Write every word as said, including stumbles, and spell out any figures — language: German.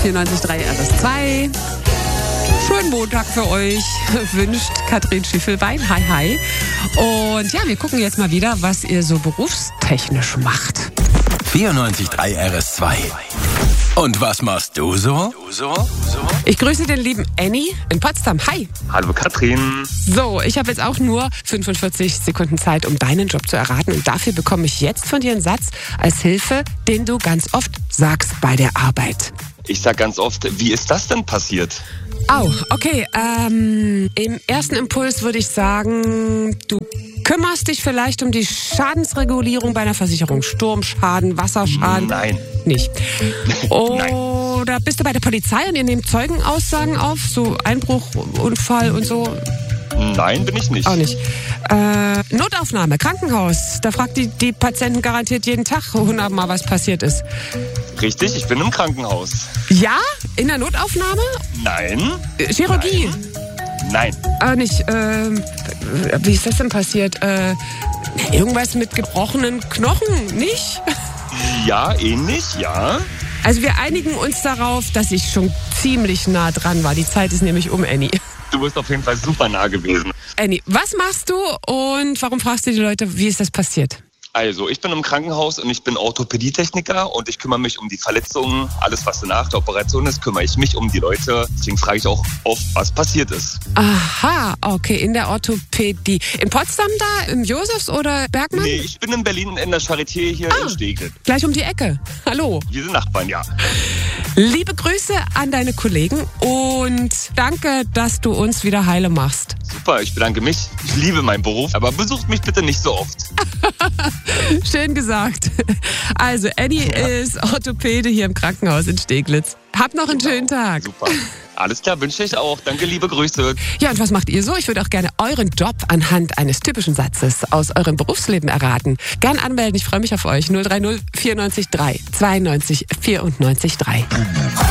vierundneunzig Komma drei R S zwei. Schönen Montag für euch, wünscht Katrin Schiefelbein. Hi, hi. Und ja, wir gucken jetzt mal wieder, was ihr so berufstechnisch macht. vierundneunzig Komma drei R S zwei. Und was machst du so? Ich grüße den lieben Annie in Potsdam. Hi. Hallo Katrin. So, ich habe jetzt auch nur fünfundvierzig Sekunden Zeit, um deinen Job zu erraten. Und dafür bekomme ich jetzt von dir einen Satz als Hilfe, den du ganz oft sagst bei der Arbeit. Ich sag ganz oft, wie ist das denn passiert? Oh, okay. Ähm, im ersten Impuls würde ich sagen, du kümmerst dich vielleicht um die Schadensregulierung bei einer Versicherung. Sturmschaden, Wasserschaden. Nein. Nicht. Nein. Oder bist du bei der Polizei und ihr nehmt Zeugenaussagen auf? So Einbruch, Unfall und so? Nein, bin ich nicht. Auch nicht. Äh, Notaufnahme, Krankenhaus. Da fragt die, die Patienten garantiert jeden Tag hundertmal, was passiert ist. Richtig, ich bin im Krankenhaus. Ja? In der Notaufnahme? Nein. Äh, Chirurgie? Nein. Ah, nicht. Ähm, wie ist das denn passiert? Äh, irgendwas mit gebrochenen Knochen, nicht? Ja, ähnlich, ja. Also wir einigen uns darauf, dass ich schon ziemlich nah dran war. Die Zeit ist nämlich um, Annie. Du bist auf jeden Fall super nah gewesen. Annie, was machst du und warum fragst du die Leute, wie ist das passiert? Also, ich bin im Krankenhaus und ich bin Orthopädietechniker und ich kümmere mich um die Verletzungen. Alles, was nach der Operation ist, kümmere ich mich um die Leute. Deswegen frage ich auch oft, was passiert ist. Aha, okay, in der Orthopädie. In Potsdam da, im Josefs oder Bergmann? Nee, ich bin in Berlin in der Charité hier ah, in Steglitz. Gleich um die Ecke. Hallo. Wir sind Nachbarn, ja. Liebe Grüße an deine Kollegen und danke, dass du uns wieder heile machst. Super, ich bedanke mich. Ich liebe meinen Beruf, aber besucht mich bitte nicht so oft. Schön gesagt. Also, Annie ja. ist Orthopäde hier im Krankenhaus in Steglitz. Habt noch einen genau. schönen Tag. Super. Alles klar, wünsche ich auch. Danke, liebe Grüße. Ja, und was macht ihr so? Ich würde auch gerne euren Job anhand eines typischen Satzes aus eurem Berufsleben erraten. Gern anmelden, ich freue mich auf euch. null drei null vierundneunzig drei zweiundneunzig vierundneunzig drei.